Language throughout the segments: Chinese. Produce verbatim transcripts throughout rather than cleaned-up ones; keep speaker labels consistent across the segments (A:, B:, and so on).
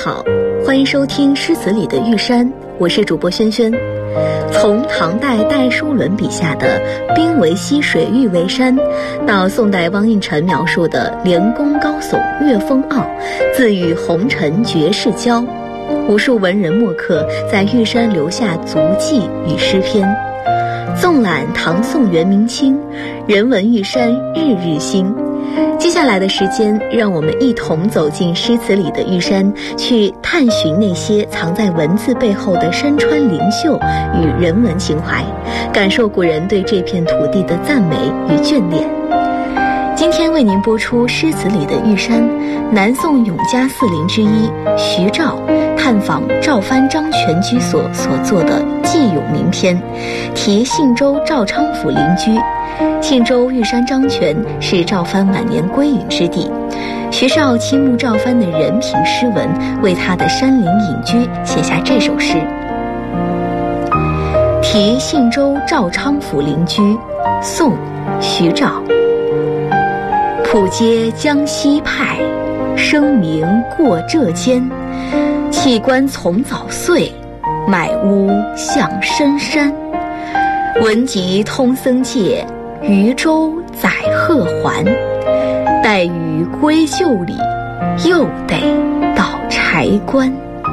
A: 好，欢迎收听诗词里的玉山，我是主播轩轩。从唐代戴叔伦笔下的兵为溪水玉为山，到宋代汪应辰描述的连宫高耸月风傲，自与红尘绝世交，无数文人墨客在玉山留下足迹与诗篇。纵览唐宋元明清，人文玉山日日新。接下来的时间，让我们一同走进诗词里的玉山，去探寻那些藏在文字背后的山川灵秀与人文情怀，感受古人对这片土地的赞美与眷恋。今天为您播出诗词里的玉山，南宋永嘉四陵之一徐照探访赵藩张全居所所作的寄咏名篇，题信州赵昌府邻居。信州玉山张全是赵藩晚年归隐之地，徐照倾慕赵藩的人品诗文，为他的山林隐居写下这首诗。题信州赵昌府邻居，宋，徐照。浦街江西派，声名过浙间。弃官从早岁，买屋向深山。文集通僧界，渔舟载鹤还。待与归旧里，又得到柴官。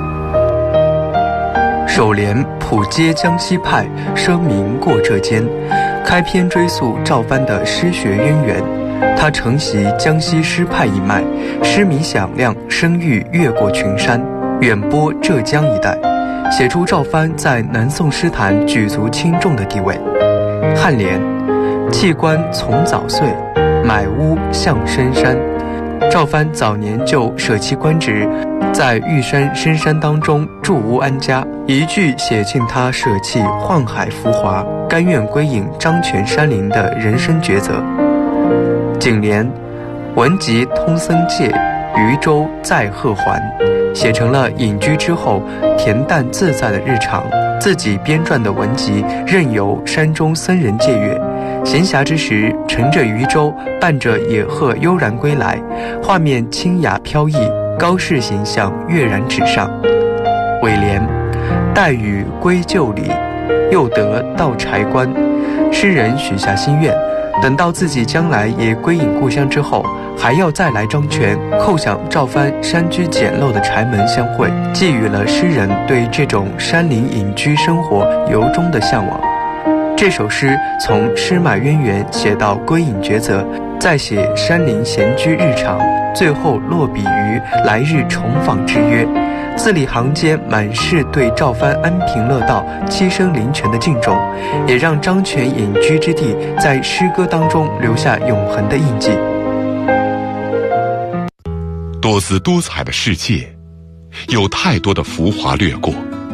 B: 首联浦街江西派，声名过浙间，开篇追溯赵藩的诗学渊源。他承袭江西诗派一脉，诗名响亮，声誉越过群山，远播浙江一带，写出赵藩在南宋诗坛举足轻重的地位。颔联弃官从早岁，买屋向深山。赵藩早年就舍弃官职，在玉山深山当中住屋安家，一句写尽他舍弃宦海浮华，甘愿归隐张全山林的人生抉择。颈联文集通僧界，渔舟载鹤还，写成了隐居之后恬淡自在的日常。自己编撰的文集任由山中僧人借阅，闲暇之时乘着渔舟，伴着野鹤悠然归来，画面清雅飘逸，高士形象跃然纸上。尾联待与归旧里，又得到柴官。诗人许下心愿，等到自己将来也归隐故乡之后，还要再来张全叩响赵藩山居简陋的柴门相会，寄予了诗人对这种山林隐居生活由衷的向往。这首诗从诗脉渊源写到归隐抉择，再写山林闲居日常，最后落笔于来日重访之约。字里行间满是对赵藩安贫乐道、栖身林泉的敬重，也让张全隐居之地在诗歌当中留下永恒的印记。
C: 多姿多彩的世界，有太多的浮华掠过。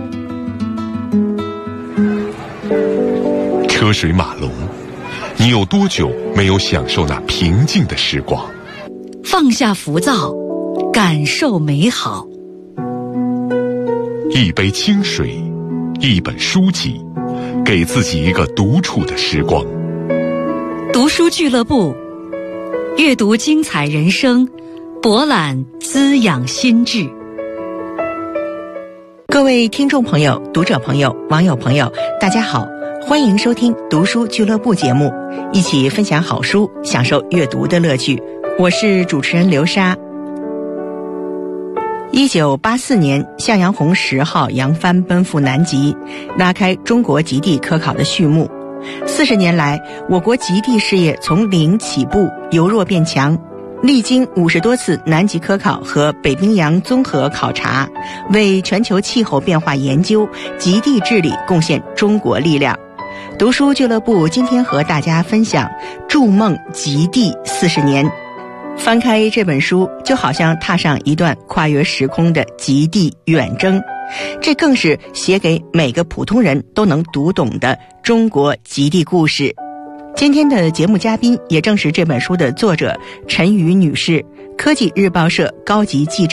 C: 车水马龙，你有多久没有享受那平静的时光？
D: 放下浮躁，感受美好。
C: 一杯清水，一本书籍，给自己一个独处的时光。
D: 读书俱乐部，阅读精彩人生，博览滋养心智。
E: 各位听众朋友、读者朋友、网友朋友，大家好，欢迎收听读书俱乐部节目，一起分享好书，享受阅读的乐趣。我是主持人刘莎。一九八四年，向阳红十号扬帆奔赴南极，拉开中国极地科考的序幕。四十年来，我国极地事业从零起步，由弱变强，历经五十多次南极科考和北冰洋综合考察，为全球气候变化研究、极地治理贡献中国力量。读书俱乐部今天和大家分享《筑梦极地四十年》。翻开这本书，就好像踏上一段跨越时空的极地远征，这更是写给每个普通人都能读懂的中国极地故事。今天的节目嘉宾也正是这本书的作者陈瑜女士，科技日报社高级记者，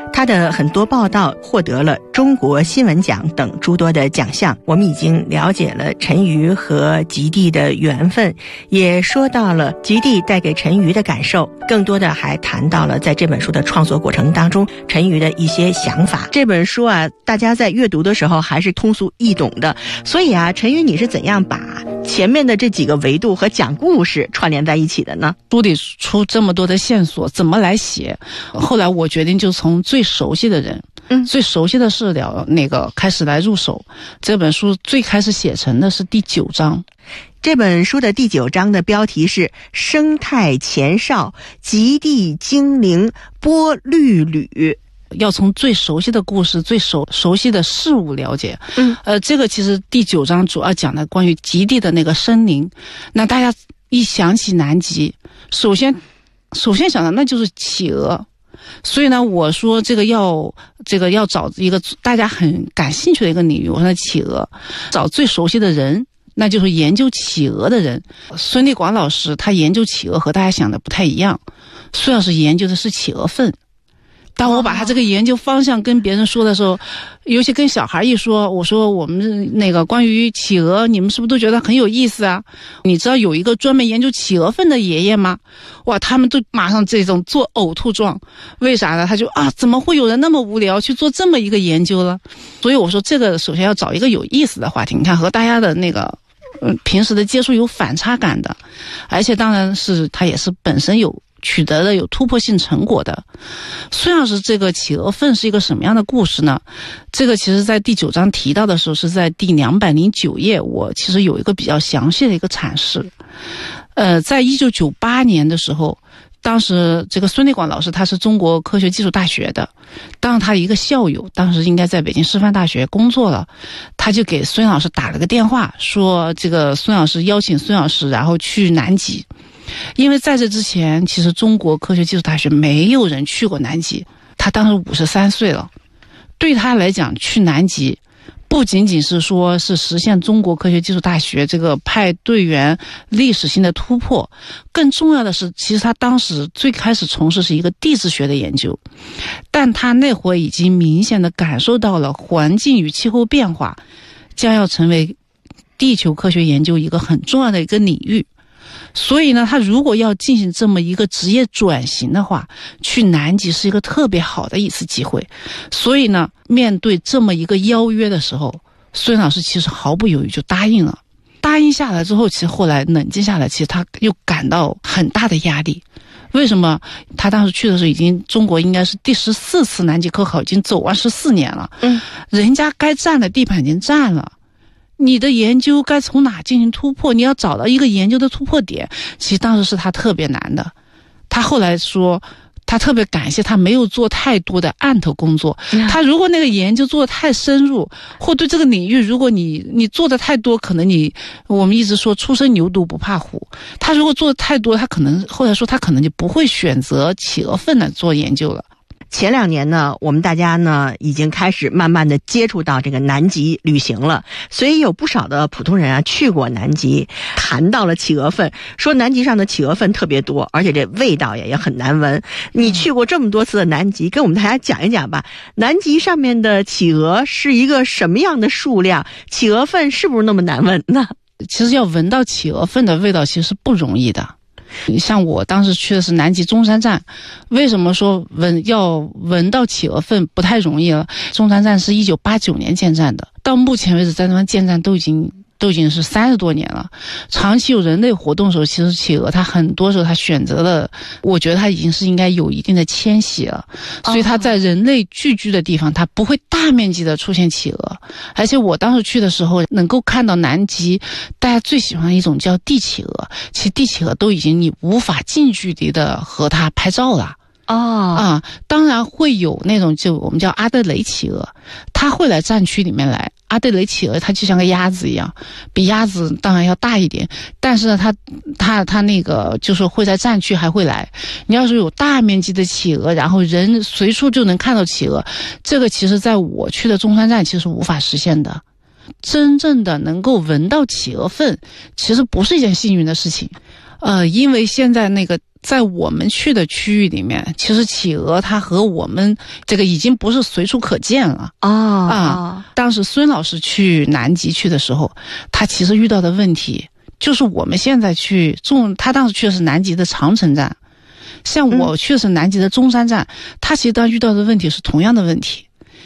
E: 他的很多报道获得了中国新闻奖等诸多的奖项。我们已经了解了陈瑜和极地的缘分，也说到了极地带给陈瑜的感受，更多的还谈到了在这本书的创作过程当中陈瑜的一些想法。这本书啊，大家在阅读的时候还是通俗易懂的，所以啊，陈瑜你是怎样把前面的这几个维度和讲故事串联在一起的呢？
F: 书里出这么多的线索，怎么来写？后来我决定就从最熟悉的人，嗯，最熟悉的事了那个开始来入手。这本书最开始写成的是第九章。
E: 这本书的第九章的标题是生态前哨，极地精灵波绿旅。
F: 要从最熟悉的故事、最熟熟悉的事物了解。嗯，呃，这个其实第九章主要讲的关于极地的那个森林。那大家一想起南极，首先首先想到那就是企鹅。所以呢，我说这个要这个要找一个大家很感兴趣的一个领域，我说企鹅，找最熟悉的人，那就是研究企鹅的人。孙立广老师他研究企鹅和大家想的不太一样，孙老师研究的是企鹅粪。当我把他这个研究方向跟别人说的时候，尤其跟小孩一说，我说我们那个关于企鹅，你们是不是都觉得很有意思啊？你知道有一个专门研究企鹅粪的爷爷吗？哇，他们都马上这种做呕吐状。为啥呢？他就啊，怎么会有人那么无聊去做这么一个研究了？所以我说这个首先要找一个有意思的话题，你看和大家的那个嗯平时的接触有反差感的，而且当然是他也是本身有取得了有突破性成果的。孙老师这个企鹅粪是一个什么样的故事呢？这个其实在第九章提到的时候是在第两百零九页，我其实有一个比较详细的一个阐释。呃，在一九九八年的时候，当时这个孙立广老师他是中国科学技术大学的，当时他一个校友当时应该在北京师范大学工作了，他就给孙老师打了个电话，说这个孙老师邀请孙老师然后去南极。因为在这之前其实中国科学技术大学没有人去过南极，他当时五十三岁了，对他来讲去南极不仅仅是说是实现中国科学技术大学这个派队员历史性的突破，更重要的是其实他当时最开始从事是一个地质学的研究，但他那会儿已经明显的感受到了环境与气候变化将要成为地球科学研究一个很重要的一个领域。所以呢，他如果要进行这么一个职业转型的话，去南极是一个特别好的一次机会。所以呢，面对这么一个邀约的时候，孙老师其实毫不犹豫就答应了。答应下来之后，其实后来冷静下来，其实他又感到很大的压力。为什么？他当时去的时候已经中国应该是第十四次南极科考，已经走完十四年了。嗯，人家该占的地盘已经占了。你的研究该从哪进行突破？你要找到一个研究的突破点，其实当时是他特别难的。他后来说，他特别感谢他没有做太多的案头工作。他如果那个研究做得太深入，或对这个领域，如果你你做的太多，可能你我们一直说初生牛犊不怕虎。他如果做的太多，他可能后来说他可能就不会选择企鹅粪来做研究了。
E: 前两年呢，我们大家呢已经开始慢慢的接触到这个南极旅行了，所以有不少的普通人啊去过南极，谈到了企鹅粪，说南极上的企鹅粪特别多，而且这味道也也很难闻。你去过这么多次的南极，跟我们大家讲一讲吧。南极上面的企鹅是一个什么样的数量？企鹅粪是不是那么难闻呢？
F: 其实要闻到企鹅粪的味道其实是不容易的。像我当时去的是南极中山站，为什么说闻要闻到企鹅粪不太容易了？中山站是一九八九年建站的，到目前为止在那边建站都已经都已经是三十多年了。长期有人类活动的时候，其实企鹅它很多时候它选择了，我觉得它已经是应该有一定的迁徙了，所以它在人类聚居的地方它不会大面积的出现企鹅。而且我当时去的时候能够看到南极大家最喜欢的一种叫帝企鹅，其实帝企鹅都已经你无法近距离的和它拍照了。哦啊，当然会有那种就我们叫阿德雷企鹅，它会来战区里面来。阿德雷企鹅它就像个鸭子一样，比鸭子当然要大一点，但是呢它它它那个就是会在战区还会来。你要是有大面积的企鹅，然后人随处就能看到企鹅，这个其实在我去的中山站其实无法实现的。真正的能够闻到企鹅粪其实不是一件幸运的事情。呃，因为现在那个在我们去的区域里面，其实企鹅它和我们这个已经不是随处可见了
A: 啊
F: 啊！当时孙老师去南极去的时候，他其实遇到的问题就是我们现在去中，他当时去的是南极的长城站，像我去的是南极的中山站，嗯、他其实当时遇到的问题是同样的问题。